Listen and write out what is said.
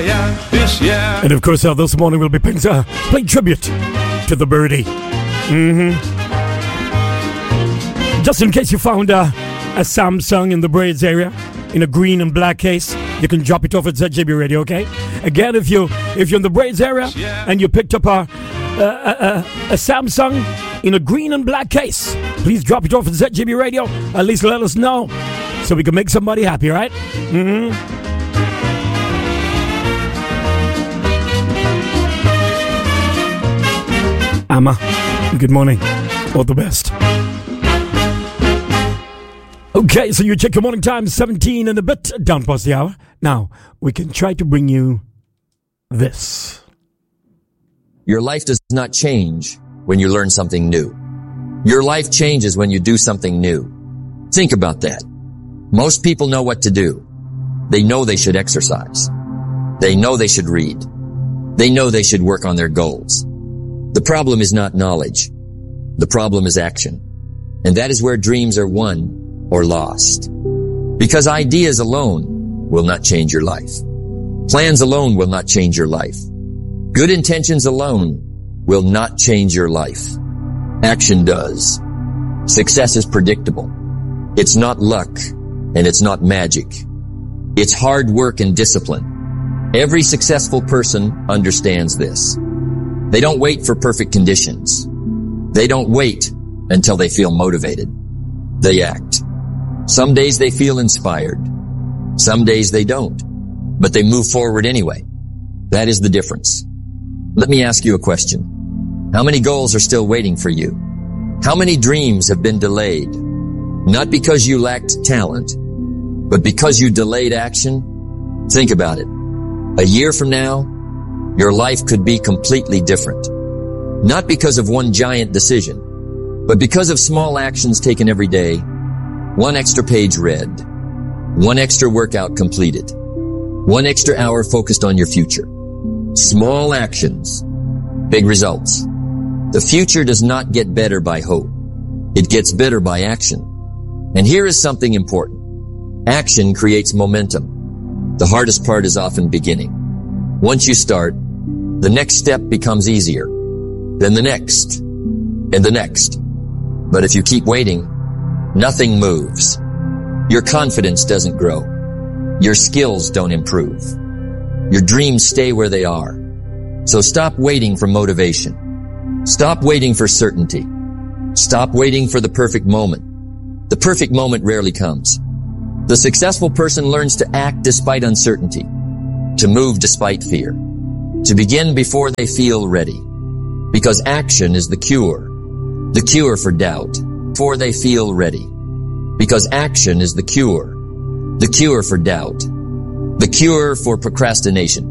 And of course, this morning we'll be playing tribute to the birdie. Just in case you found a Samsung in the Braids area in a green and black case, you can drop it off at ZJB Radio, okay? Again, if you're in the Braids area and you picked up a Samsung in a green and black case, please drop it off at ZJB Radio. At least let us know so we can make somebody happy, right? Amma, good morning. All the best. Okay, so you check your morning time, 17 and a bit down past the hour. Now, we can try to bring you this. Your life does not change when you learn something new. Your life changes when you do something new. Think about that. Most people know what to do. They know they should exercise. They know they should read. They know they should work on their goals. The problem is not knowledge. The problem is action. And that is where dreams are won or lost. Because ideas alone will not change your life. Plans alone will not change your life. Good intentions alone will not change your life. Action does. Success is predictable. It's not luck, and it's not magic. It's hard work and discipline. Every successful person understands this. They don't wait for perfect conditions. They don't wait until they feel motivated. They act. Some days they feel inspired. Some days they don't. But they move forward anyway. That is the difference. Let me ask you a question. How many goals are still waiting for you? How many dreams have been delayed? Not because you lacked talent, but because you delayed action? Think about it. A year from now, your life could be completely different. Not because of one giant decision, but because of small actions taken every day, one extra page read, one extra workout completed, one extra hour focused on your future. Small actions, big results. The future does not get better by hope. It gets better by action. And here is something important. Action creates momentum. The hardest part is often beginning. Once you start, the next step becomes easier. Then the next, and the next. But if you keep waiting, nothing moves. Your confidence doesn't grow. Your skills don't improve. Your dreams stay where they are. So stop waiting for motivation. Stop waiting for certainty. Stop waiting for the perfect moment. The perfect moment rarely comes. The successful person learns to act despite uncertainty, to move despite fear, to begin before they feel ready. Because action is the cure for doubt, before they feel ready. Because action is the cure for doubt, the cure for procrastination,